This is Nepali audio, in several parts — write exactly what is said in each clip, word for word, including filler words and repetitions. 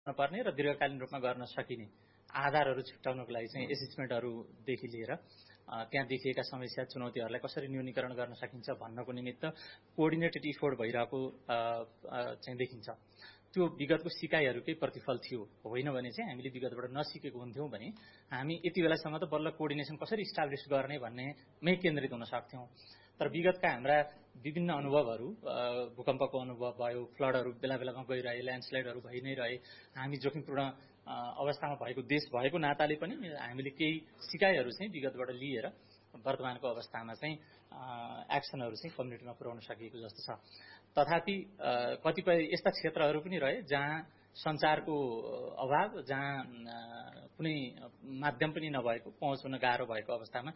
पर्ने र दीर्घकालीन रूपमा गर्न सकिने आधारहरू छुट्याउनको लागि चाहिँ एसेसमेन्टहरूदेखि लिएर त्यहाँ देखिएका समस्या चुनौतीहरूलाई कसरी न्यूनीकरण गर्न सकिन्छ भन्नको निमित्त कोअर्डिनेटेड इफोर्ट भइरहेको चाहिँ देखिन्छ। त्यो विगतको सिकाइहरूकै प्रतिफल थियो, होइन भने चाहिँ हामीले विगतबाट नसिकेको हुन्थ्यौँ भने हामी यति बेलासम्म त बल्ल कोअर्डिनेसन कसरी इस्टाब्लिस गर्ने भन्नेमै केन्द्रित हुन सक्थ्यौँ। तर विगतका हाम्रा विभिन्न अनुभवहरू, भूकम्पको अनुभव भयो, फ्लडहरू बेला बेलामा गइरहे, ल्यान्डस्लाइडहरू भइ नै रहे, हामी जोखिमपूर्ण अवस्थामा भएको देश भएको नाताले पनि हामीले केही सिकाइहरू चाहिँ विगतबाट लिएर वर्तमानको अवस्थामा चाहिँ एक्सनहरू चाहिँ कम्युनिटीमा पुर्याउन सकिएको जस्तो छ। तथापि कतिपय यस्ता क्षेत्रहरू पनि रहे जहाँ सञ्चारको अभाव, जहाँ कुनै माध्यम पनि नभएको, पहुँच हुन गाह्रो भएको अवस्थामा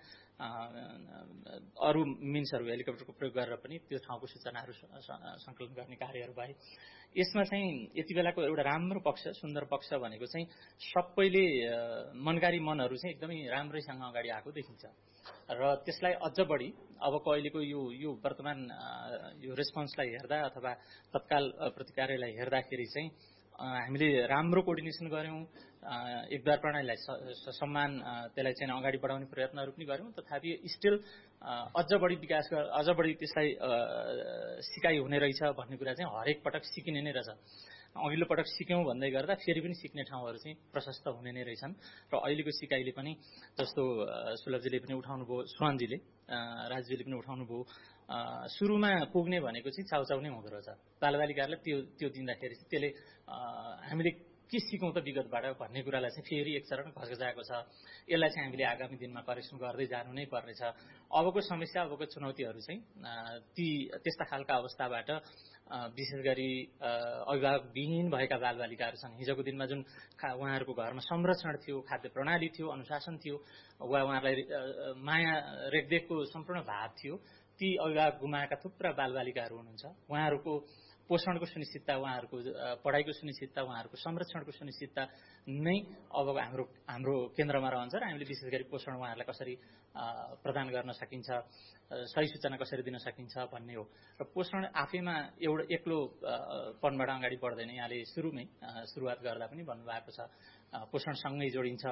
अरू मिन्सहरू हेलिकप्टरको प्रयोग गरेर पनि त्यो ठाउँको सूचनाहरू सङ्कलन गर्ने कार्यहरू भए। यसमा चाहिँ यति बेलाको एउटा राम्रो पक्ष, सुन्दर पक्ष भनेको चाहिँ सबैले मनकारी मनहरू चाहिँ एकदमै राम्रैसँग अगाडि आएको देखिन्छ र त्यसलाई अझ बढी अबको अहिलेको यो यो वर्तमान यो रेस्पोन्सलाई हेर्दा अथवा तत्काल प्रतिकारलाई हेर्दाखेरि चाहिँ हामीले राम्रो कोअर्डिनेसन गर्यौँ, एकद्वार प्रणालीलाई सम्मान त्यसलाई चाहिँ अगाडि बढाउने प्रयत्नहरू पनि गर्यौँ। तथापि स्टिल अझ बढी विकास अझ बढी त्यसलाई सिकाइ हुने रहेछ भन्ने कुरा चाहिँ हरेक पटक सिकिने नै रहेछ। अघिल्लो पटक सिक्यौँ भन्दै गर्दा फेरि पनि सिक्ने ठाउँहरू चाहिँ प्रशस्त हुने नै रहेछन् र अहिलेको सिकाइले पनि जस्तो सुलभजीले पनि उठाउनु भयो, सुहानजीले राजजीले पनि उठाउनु भयो, सुरुमा पुग्ने भनेको चाहिँ चाउचाउ नै हुँदो रहेछ। बालबालिकाहरूलाई त्यो त्यो दिँदाखेरि चाहिँ त्यसले हामीले के सिकौँ त विगतबाट भन्ने कुरालाई चाहिँ फेरि एक चरण घचघचाएको छ। यसलाई चाहिँ हामीले आगामी दिनमा करेक्सन गर्दै जानु नै पर्नेछ। अबको समस्या, अबको चुनौतीहरू चाहिँ ती त्यस्ता खालका अवस्थाबाट विशेष गरी अभिभावकविहीन भएका बालबालिकाहरू छन्। हिजोको दिनमा जुन उहाँहरूको घरमा संरक्षण थियो, खाद्य प्रणाली थियो, अनुशासन थियो, वा उहाँहरूलाई माया रेखदेखको सम्पूर्ण भाव थियो, ती अभिभावक गुमाएका थुप्रा बालबालिकाहरू हुनुहुन्छ। उहाँहरूको पोषणको सुनिश्चितता, उहाँहरूको पढाइको सुनिश्चितता, उहाँहरूको संरक्षणको सुनिश्चितता नै अब हाम्रो हाम्रो केन्द्रमा रहन्छ र हामीले विशेष गरी पोषण उहाँहरूलाई कसरी प्रदान गर्न सकिन्छ, सही सूचना कसरी दिन सकिन्छ भन्ने हो। र पोषण आफैमा एउटा एक्लो पनबाट अगाडि बढ्दैन। यहाँले सुरुमै सुरुवात गर्दा पनि भन्नुभएको छ पोषणसँगै जोडिन्छ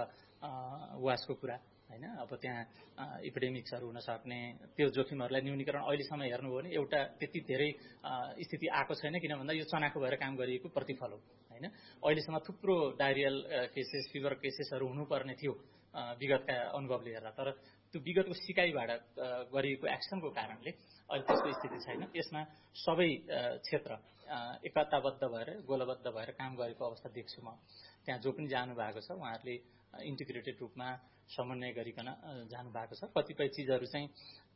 वासको कुरा, होइन। अब त्यहाँ इपिडेमिक्सहरू हुन सक्ने त्यो जोखिमहरूलाई न्यूनीकरण अहिलेसम्म हेर्नुभयो भने एउटा त्यति धेरै स्थिति आएको छैन, किन भन्दा यो चनाखो भएर काम गरिएको प्रतिफल हो, होइन। अहिलेसम्म थुप्रो डायरियल केसेस, फिभर केसेसहरू हुनुपर्ने थियो विगतका अनुभवले हेर्दा, तर त्यो विगतको सिकाइबाट गरिएको एक्सनको कारणले अहिले त्यस्तो स्थिति छैन। यसमा सबै क्षेत्र एकताबद्ध भएर, गोलबद्ध भएर काम गरेको अवस्था देख्छु म। त्यहाँ जो पनि जानु भएको छ उहाँहरूले इन्टिग्रेटेड रूपमा समन्वय गरिकन जानु भएको छ। कतिपय चिजहरू चाहिँ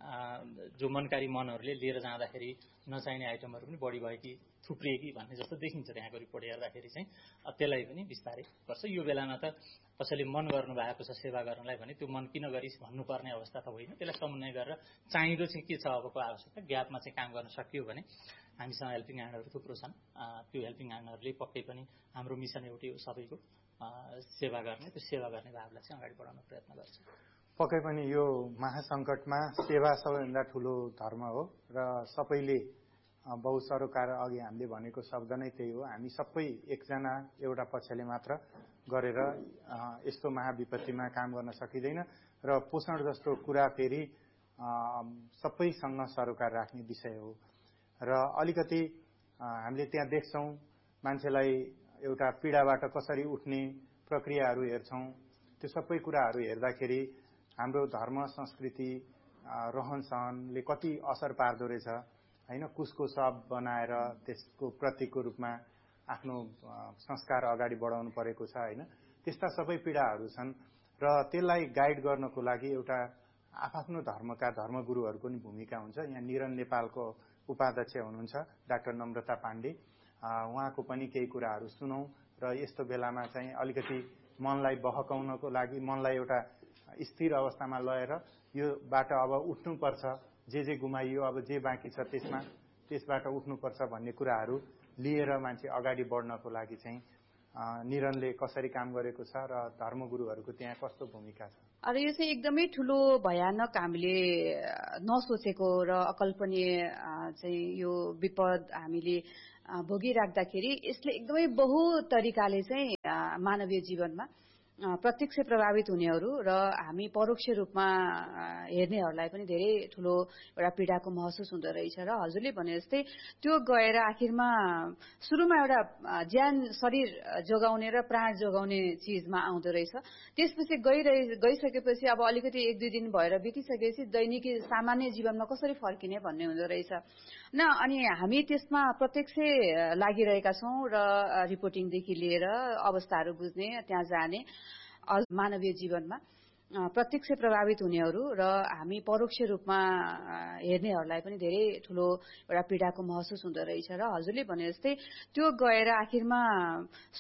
जो मनकारी मनहरूले लिएर जाँदाखेरि नचाहिने आइटमहरू पनि बढी भयो कि थुप्रिए कि भन्ने जस्तो देखिन्छ त्यहाँको रिपोर्ट हेर्दाखेरि चाहिँ। त्यसलाई पनि बिस्तारै गर्छ। यो बेलामा त कसैले मन गर्नु भएको छ सेवा गर्नलाई भने त्यो मन किन गरिस् भन्नुपर्ने अवस्था त होइन। त्यसलाई समन्वय गरेर चाहिँदो चाहिँ के छ अबको आवश्यकता, ग्यापमा चाहिँ काम गर्न सकियो भने हामीसँग हेल्पिङ ह्यान्डहरू थुप्रो छन्। त्यो हेल्पिङ ह्यान्डहरूले पक्कै पनि हाम्रो मिसन एउटै हो, सबैको सेवा गर्ने, त्यो सेवा गर्ने भावलाई चाहिँ अगाडि बढाउन प्रयत्न गर्छ। पक्कै पनि यो महासङ्कटमा सेवा सबैभन्दा ठुलो धर्म हो र सबैले बहुसरोकार अघि हामीले भनेको शब्द नै त्यही हो। हामी सबै एकजना एउटा पक्षले मात्र गरेर यस्तो महाविपत्तिमा काम गर्न सकिँदैन र पोषण जस्तो कुरा फेरि सबैसँग सरोकार राख्ने विषय हो र अलिकति हामीले त्यहाँ देख्छौँ मान्छेलाई एउटा पीडाबाट कसरी उठ्ने प्रक्रियाहरू हेर्छौँ। त्यो सबै कुराहरू हेर्दाखेरि हाम्रो धर्म, संस्कृति, रहनसहनले कति असर पार्दो रहेछ, होइन। कुसको सब बनाएर त्यसको प्रतीकको रूपमा आफ्नो संस्कार अगाडि बढाउनु परेको छ, होइन। त्यस्ता सबै पीडाहरू छन् र त्यसलाई गाइड गर्नको लागि एउटा आफ्नो धर्मका धर्मगुरुहरूको नि भूमिका हुन्छ। यहाँ निरन नेपालको उपाध्यक्ष हुनुहुन्छ डाक्टर नम्रता पाण्डे, उहाँको पनि केही कुराहरू सुनौँ र यस्तो बेलामा चाहिँ अलिकति मनलाई बहकाउनको लागि, मनलाई एउटा स्थिर अवस्थामा लगेर योबाट अब उठ्नुपर्छ, जे जे गुमाइयो अब जे बाँकी छ त्यसमा त्यसबाट उठ्नुपर्छ भन्ने कुराहरू लिएर मान्छे अगाडि बढ्नको लागि चाहिँ निरनले कसरी काम गरेको छ र धर्मगुरुहरूको त्यहाँ कस्तो भूमिका छ। अरे यो चाहिँ एकदमै ठुलो भयानक हामीले नसोचेको र अकल्पनीय चाहिँ यो विपद हामीले भोगिराख्दाखेरि यसले एकदमै बहु तरिकाले चाहिँ मानवीय जीवनमा प्रत्यक्ष प्रभावित हुनेहरू र हामी परोक्ष रूपमा हेर्नेहरूलाई पनि धेरै ठुलो एउटा पीडाको महसुस हुँदो रहेछ र हजुरले भने जस्तै त्यो गएर आखिरमा सुरुमा एउटा ज्यान शरीर जोगाउने र प्राण जोगाउने चिजमा आउँदो रहेछ। त्यसपछि गइरहे गइसकेपछि अब अलिकति एक दुई दिन भएर बितिसकेपछि दैनिकी सामान्य जीवनमा कसरी फर्किने भन्ने हुँदो रहेछ न। अनि हामी त्यसमा प्रत्यक्ष लागिरहेका छौँ र रिपोर्टिङदेखि लिएर अवस्थाहरू बुझ्ने, त्यहाँ जाने, मानवीय जीवनमा प्रत्यक्ष प्रभावित हुनेहरू र हामी परोक्ष रूपमा हेर्नेहरूलाई पनि धेरै ठुलो एउटा पीडाको महसुस हुँदो रहेछ र हजुरले भने जस्तै त्यो गएर आखिरमा